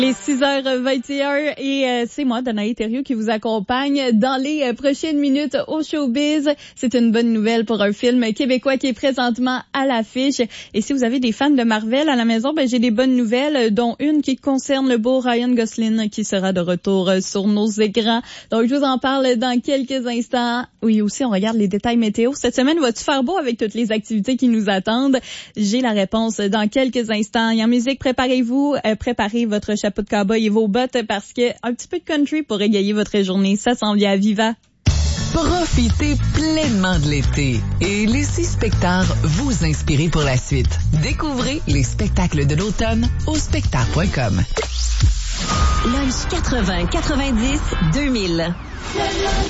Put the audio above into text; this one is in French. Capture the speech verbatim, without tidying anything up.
Les six heures vingt et un et euh, c'est moi, Danaï Thériault, qui vous accompagne dans les euh, prochaines minutes au Showbiz. C'est une bonne nouvelle pour un film québécois qui est présentement à l'affiche. Et si vous avez des fans de Marvel à la maison, ben j'ai des bonnes nouvelles, dont une qui concerne le beau Ryan Gosling qui sera de retour sur nos écrans. Donc je vous en parle dans quelques instants. Oui, aussi on regarde les détails météo. Cette semaine, va-tu faire beau avec toutes les activités qui nous attendent? J'ai la réponse dans quelques instants. Et en musique, préparez-vous, euh, préparez votre chapeau de cowboy et vos bottes parce que un petit peu de country pour égayer votre journée, ça s'en vient à Viva. Profitez pleinement de l'été et laissez Spectar vous inspirer pour la suite. Découvrez les spectacles de l'automne au spectar point com. Lunch quatre-vingts quatre-vingt-dix deux mille.